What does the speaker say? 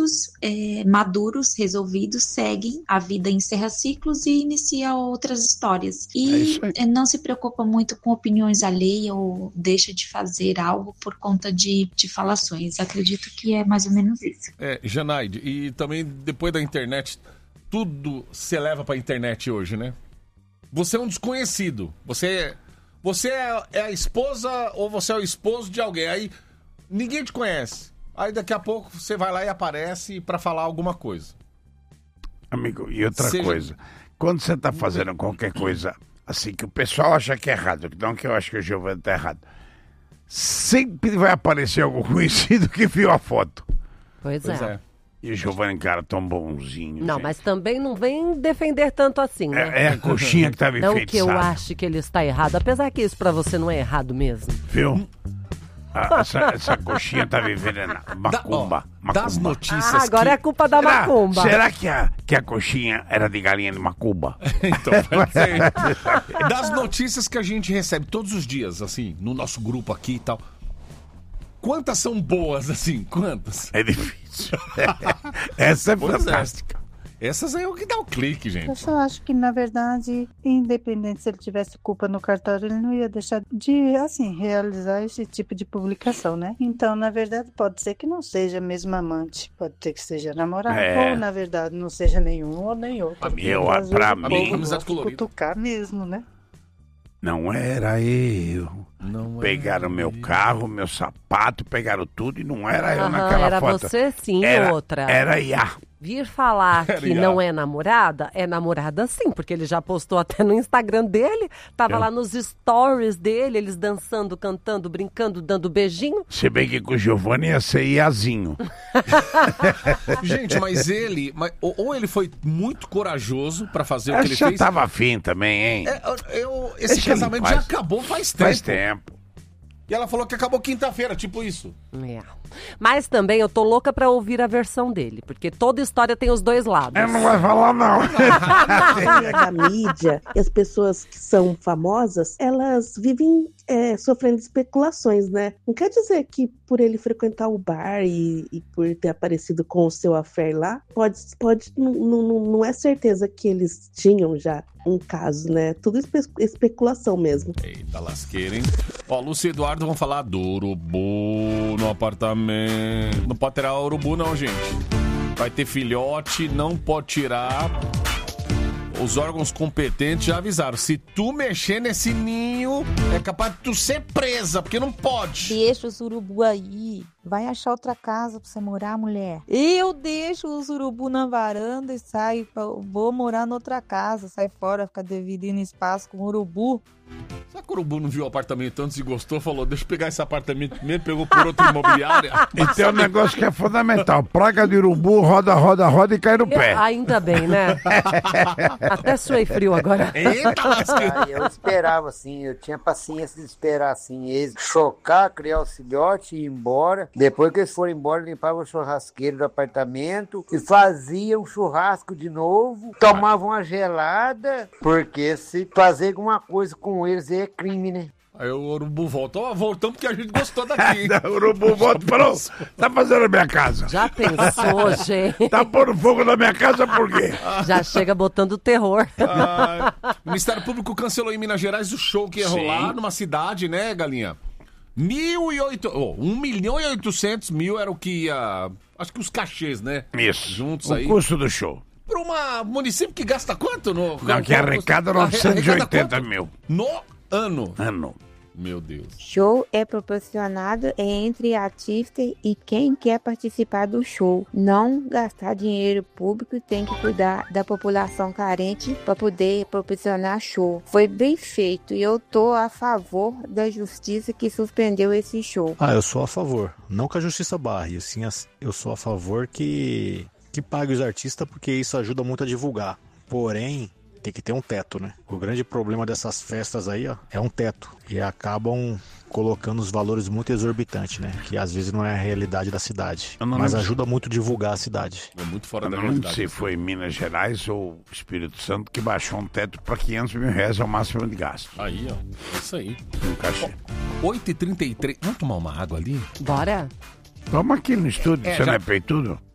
adultos maduros, resolvidos, seguem, a vida encerra ciclos e inicia outras histórias. E não se preocupa muito com opiniões alheias ou deixa de fazer algo por conta de falações. Acredito que é mais ou menos isso. Janaide, e também depois da internet, tudo se leva pra internet hoje, né? Você é um desconhecido. Você é a esposa ou você é o esposo de alguém. Aí ninguém te conhece. Aí daqui a pouco você vai lá e aparece pra falar alguma coisa. Amigo, e outra coisa. Quando você tá fazendo qualquer coisa assim que o pessoal acha que é errado, não que eu acho que o Giovanni tá errado, sempre vai aparecer algum conhecido que viu a foto. Pois é. E o Giovanni, cara, tão bonzinho. Não, gente. Mas também não vem defender tanto assim, né? É a coxinha que tava enfeitiçada. Não que eu ache que ele está errado, apesar que isso pra você não é errado mesmo. Viu? Essa coxinha tá vivendo macumba. Das notícias agora é culpa da macumba. Será que a coxinha era de galinha de macumba? Então, pode ser. Das notícias que a gente recebe todos os dias, assim, no nosso grupo aqui e tal. Quantas são boas, assim? Quantas? É difícil. Essa é fantástica. Essas aí é o que dá o clique, gente. Eu só acho que, na verdade, independente se ele tivesse culpa no cartório, ele não ia deixar de, assim, realizar esse tipo de publicação, né? Então, na verdade, pode ser que não seja mesmo amante. Pode ser que seja namorado. Ou, na verdade, não seja nenhum ou nem outro. Pra mim, amizade colorida. Cutucar mesmo, né? Não era eu. Pegaram meu carro, meu sapato, pegaram tudo e não era eu naquela era foto. Era você sim, outra. Era Iá. Vir falar que não é namorada sim, porque ele já postou até no Instagram dele, tava lá nos stories dele, eles dançando, cantando, brincando, dando beijinho. Se bem que com o Giovanni ia ser Iazinho. Gente, mas ele, ou ele foi muito corajoso pra fazer o que ele fez. Já tava afim também, hein? Esse casamento já acabou faz tempo. Faz tempo. E ela falou que acabou quinta-feira, tipo isso. Mas também eu tô louca pra ouvir a versão dele, porque toda história tem os dois lados. Eu não vou falar, não. Da mídia, e as pessoas que são famosas, elas vivem sofrendo especulações, né? Não quer dizer que por ele frequentar o bar e por ter aparecido com o seu affair lá, não é certeza que eles tinham já um caso, né? Tudo especulação mesmo. Eita lasqueira, hein? Ó, Lúcio e Eduardo vão falar do urubu no apartamento. Não pode tirar urubu não, gente. Vai ter filhote, não pode tirar. Os órgãos competentes já avisaram. Se tu mexer nesse ninho, é capaz de tu ser presa, porque não pode. Deixa os urubu aí. Vai achar outra casa pra você morar, mulher. Eu deixo os urubu na varanda e saio. Vou morar noutra casa. Sai fora, ficar dividindo espaço com urubu. Será que o urubu não viu o apartamento antes e gostou? Falou, deixa eu pegar esse apartamento mesmo, pegou por outra imobiliária. E tem um negócio que é fundamental. Praga de urubu, roda, roda, roda e cai no pé. Ainda bem, né? Até suei frio agora. Eita, eu esperava assim, eu tinha paciência de esperar assim, eles chocar, criar o filhote e ir embora. Depois que eles foram embora, limpavam o churrasqueiro do apartamento e faziam um churrasco de novo, tomavam uma gelada, porque se fazer alguma coisa com eles é crime, né? Aí o urubu volta. Voltamos porque a gente gostou daqui. O urubu volta e falou, tá fazendo a minha casa. Já pensou, gente? Tá pondo fogo na minha casa por quê? Já chega botando terror. O Ministério Público cancelou em Minas Gerais o show que ia rolar numa cidade, né, Galinha? 1.800.000 era o que ia... Acho que os cachês, né? Isso, juntos o aí. custo do show. Para um município que gasta quanto? Não, que arrecada 980 mil. No ano. Meu Deus. Show é proporcionado entre artista e quem quer participar do show. Não gastar dinheiro público, tem que cuidar da população carente para poder proporcionar show. Foi bem feito e eu tô a favor da justiça que suspendeu esse show. Eu sou a favor. Não que a justiça barre, assim, eu sou a favor que pague os artistas, porque isso ajuda muito a divulgar. Porém, tem que ter um teto, né? O grande problema dessas festas aí, é um teto. E acabam colocando os valores muito exorbitantes, né? Que às vezes não é a realidade da cidade. Mas ajuda muito a divulgar a cidade. É muito fora da não realidade. sei se foi em Minas Gerais ou Espírito Santo que baixou um teto para 500 mil reais ao máximo de gasto. Aí, ó. Isso aí. Um cachê. 8h33. Vamos tomar uma água ali? Bora. Toma aqui no estúdio, você não é peitudo?